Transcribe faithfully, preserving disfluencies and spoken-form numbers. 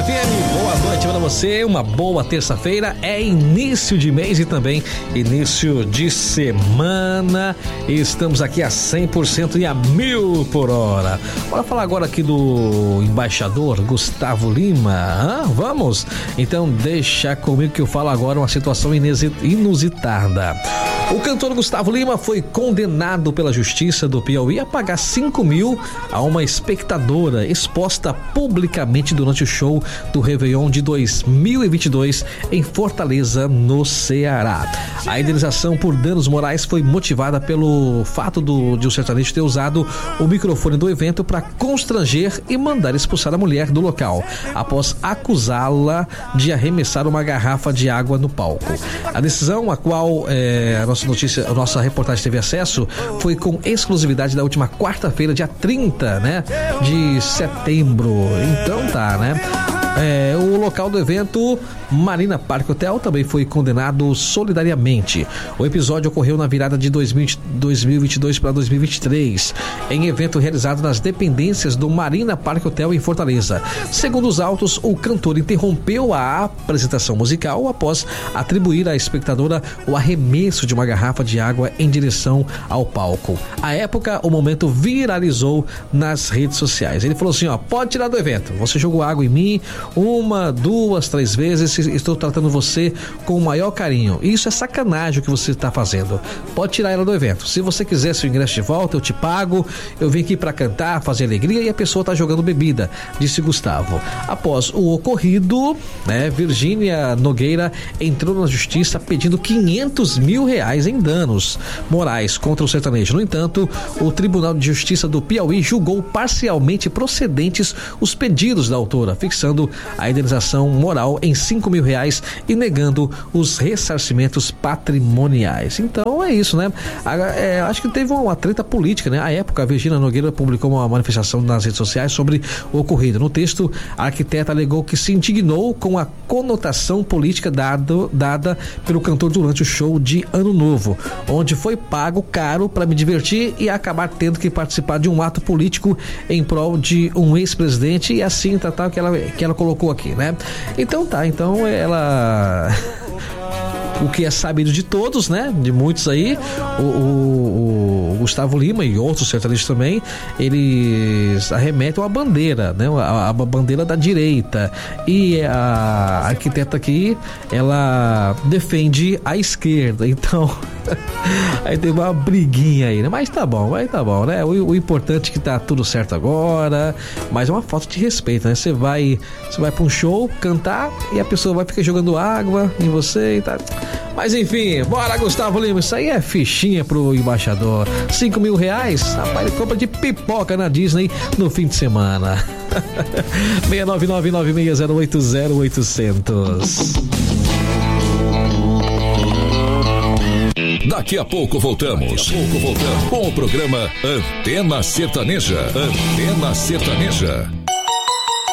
F M, boa noite para você, uma boa terça-feira, é início de mês e também início de semana, estamos aqui a cem por cento e a mil por hora. Bora falar agora aqui do embaixador Gustavo Lima, Hã? Vamos? Então deixa comigo que eu falo agora uma situação inusitada. O cantor Gustavo Lima foi condenado pela Justiça do Piauí a pagar cinco mil a uma espectadora exposta publicamente durante o show do Réveillon de dois mil e vinte e dois em Fortaleza, no Ceará. A indenização por danos morais foi motivada pelo fato do, de o sertanejo ter usado o microfone do evento para constranger e mandar expulsar a mulher do local, após acusá-la de arremessar uma garrafa de água no palco. A decisão, a qual é, a nossa notícia, a nossa reportagem teve acesso, foi com exclusividade da última quarta-feira, dia trinta, né, de setembro. Então tá, né? É, o local do evento, Marina Park Hotel, também foi condenado solidariamente. O episódio ocorreu na virada de dois mil e vinte e dois para dois mil e vinte e três, em evento realizado nas dependências do Marina Park Hotel em Fortaleza. Segundo os autos, o cantor interrompeu a apresentação musical após atribuir à espectadora o arremesso de uma garrafa de água em direção ao palco. À época, o momento viralizou nas redes sociais. Ele falou assim, ó, pode tirar do evento, você jogou água em mim uma, duas, três vezes, estou tratando você com o maior carinho. Isso é sacanagem o que você está fazendo. Pode tirar ela do evento. Se você quiser seu ingresso de volta, eu te pago. Eu vim aqui para cantar, fazer alegria e a pessoa está jogando bebida, disse Gustavo. Após o ocorrido, né, Virgínia Nogueira entrou na justiça pedindo quinhentos mil reais em danos morais contra o sertanejo. No entanto, o Tribunal de Justiça do Piauí julgou parcialmente procedentes os pedidos da autora, fixando a indenização moral em cinco mil reais e negando os ressarcimentos patrimoniais. Então é isso, né? É, acho que teve uma treta política, né? À época, a Virgínia Nogueira publicou uma manifestação nas redes sociais sobre o ocorrido. No texto, a arquiteta alegou que se indignou com a conotação política dado, dada pelo cantor durante o show de Ano Novo, onde foi pago caro para me divertir e acabar tendo que participar de um ato político em prol de um ex-presidente e assim tratar que ela, que ela colocou aqui, né? Então tá, então ela... o que é sabido de todos, né? De muitos aí, o, o, o Gustavo Lima e outros sertanejos também, eles arremetem uma bandeira, né? A, a bandeira da direita, e a arquiteta aqui, ela defende a esquerda, então aí tem uma briguinha aí, né? Mas tá bom, aí tá bom, né? O, o importante é que tá tudo certo agora, mas é uma falta de respeito, né? Você vai, você vai pra um show, cantar, e a pessoa vai ficar jogando água em você e tá... Mas enfim, bora Gustavo Lima, isso aí é fichinha pro embaixador. Cinco mil reais, rapaz, ele compra de pipoca na Disney no fim de semana. seis nove nove nove seis zero oito zero oito zero zero. Daqui a pouco voltamos. Daqui a pouco voltamos com o programa Antena Sertaneja. Antena Sertaneja.